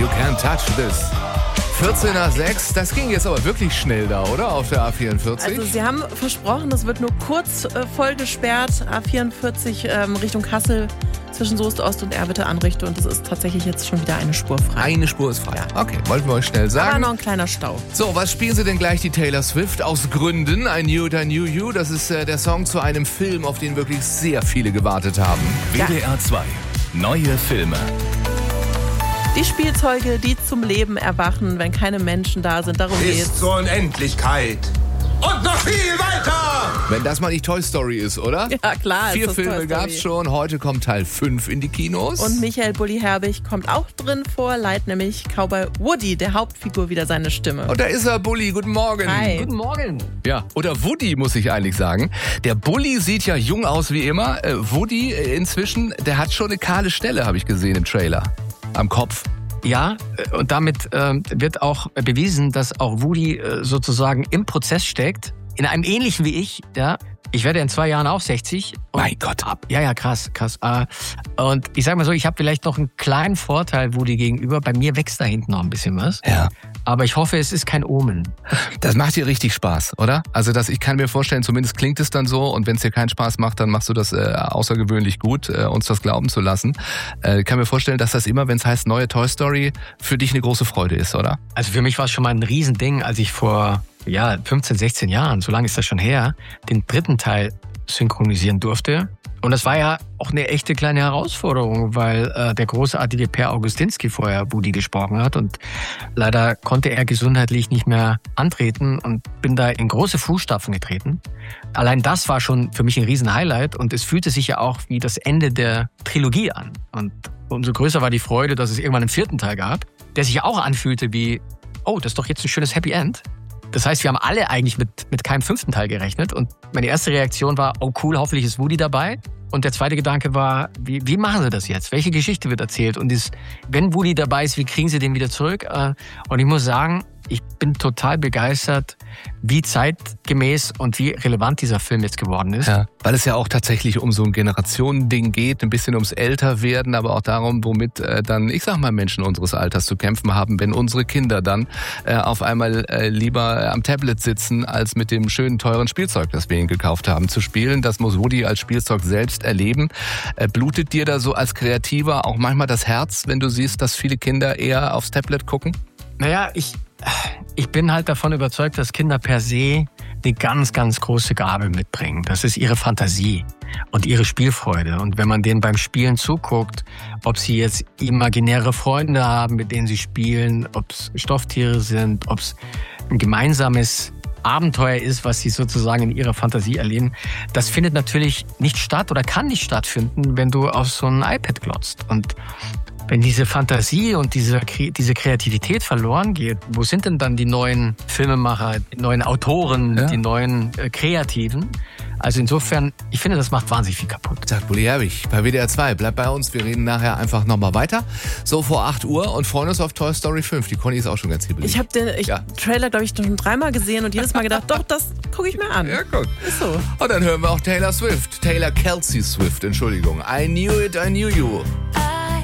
You Can't Touch This. 14 nach 6, das ging jetzt aber wirklich schnell da, oder? Auf der A44? Also sie haben versprochen, das wird nur kurz voll gesperrt. A44 Richtung Kassel zwischen Soest Ost und Erwitte Anrichte. Und es ist tatsächlich jetzt schon wieder eine Spur frei. Eine Spur ist frei. Ja. Okay, wollten wir euch schnell sagen. Aber noch ein kleiner Stau. So, was spielen Sie denn gleich, die Taylor Swift? Aus Gründen. I Knew It, I Knew You. Das ist der Song zu einem Film, auf den wirklich sehr viele gewartet haben. WDR 2. Neue Filme. Die Spielzeuge, die zum Leben erwachen, wenn keine Menschen da sind. Darum geht's. Bis zur Unendlichkeit. Und noch viel weiter! Wenn das mal nicht Toy Story ist, oder? Ja, klar. 4 ist das Filme Toy gab's Story. schon. Heute kommt Teil 5 in die Kinos. Und Michael Bulli Herbig kommt auch drin vor, leiht nämlich Cowboy Woody, der Hauptfigur, wieder seine Stimme. Und da ist er, Bulli. Guten Morgen. Hi. Guten Morgen. Ja, oder Woody, muss ich eigentlich sagen. Der Bulli sieht ja jung aus wie immer. Woody inzwischen, der hat schon eine kahle Stelle, habe ich gesehen im Trailer. Am Kopf. Ja, und damit wird auch bewiesen, dass auch Woody sozusagen im Prozess steckt. In einem ähnlichen wie ich, ja. Ich werde in 2 Jahren auch 60. Mein Gott. Ja, krass. Und ich sag mal so, ich habe vielleicht noch einen kleinen Vorteil Woody gegenüber. Bei mir wächst da hinten noch ein bisschen was. Ja. Aber ich hoffe, es ist kein Omen. Das macht dir richtig Spaß, oder? Also ich kann mir vorstellen, zumindest klingt es dann so. Und wenn es dir keinen Spaß macht, dann machst du das außergewöhnlich gut, uns das glauben zu lassen. Ich kann mir vorstellen, dass das immer, wenn es heißt neue Toy Story, für dich eine große Freude ist, oder? Also für mich war es schon mal ein Riesending, als ich vor 15, 16 Jahren, so lange ist das schon her, den 3. Teil synchronisieren durfte. Und das war ja auch eine echte kleine Herausforderung, weil der großartige Per Augustinski vorher Woody gesprochen hat und leider konnte er gesundheitlich nicht mehr antreten und bin da in große Fußstapfen getreten. Allein das war schon für mich ein Riesen-Highlight und es fühlte sich ja auch wie das Ende der Trilogie an. Und umso größer war die Freude, dass es irgendwann einen 4. Teil gab, der sich auch anfühlte wie, oh, das ist doch jetzt ein schönes Happy End. Das heißt, wir haben alle eigentlich mit keinem 5. Teil gerechnet. Und meine erste Reaktion war, oh cool, hoffentlich ist Woody dabei. Und der zweite Gedanke war, wie machen sie das jetzt? Welche Geschichte wird erzählt? Und wenn Woody dabei ist, wie kriegen sie den wieder zurück? Und ich muss sagen, ich bin total begeistert, wie zeitgemäß und wie relevant dieser Film jetzt geworden ist. Ja, weil es ja auch tatsächlich um so ein Generationending geht, ein bisschen ums Älterwerden, aber auch darum, womit dann, ich sag mal, Menschen unseres Alters zu kämpfen haben, wenn unsere Kinder dann auf einmal lieber am Tablet sitzen, als mit dem schönen, teuren Spielzeug, das wir ihnen gekauft haben, zu spielen. Das muss Woody als Spielzeug selbst erleben. Blutet dir da so als Kreativer auch manchmal das Herz, wenn du siehst, dass viele Kinder eher aufs Tablet gucken? Naja, ich bin halt davon überzeugt, dass Kinder per se eine ganz, ganz große Gabe mitbringen. Das ist ihre Fantasie und ihre Spielfreude. Und wenn man denen beim Spielen zuguckt, ob sie jetzt imaginäre Freunde haben, mit denen sie spielen, ob es Stofftiere sind, ob es ein gemeinsames Abenteuer ist, was sie sozusagen in ihrer Fantasie erleben, das findet natürlich nicht statt oder kann nicht stattfinden, wenn du auf so ein iPad glotzt. Und wenn diese Fantasie und diese Kreativität verloren geht, wo sind denn dann die neuen Filmemacher, die neuen Autoren, die neuen Kreativen? Also insofern, ich finde, das macht wahnsinnig viel kaputt. Sagt Bulli Herbig bei WDR 2. Bleibt bei uns, wir reden nachher einfach nochmal weiter. So vor 8 Uhr und freuen uns auf Toy Story 5. Die Conny ist auch schon ganz hibbelig. Ich habe den Trailer, glaube ich, schon 3-mal gesehen und jedes Mal gedacht, doch, das gucke ich mir an. Ja, gut. Ist so. Und dann hören wir auch Taylor Kelsey Swift, Entschuldigung. I Knew It, I Knew You.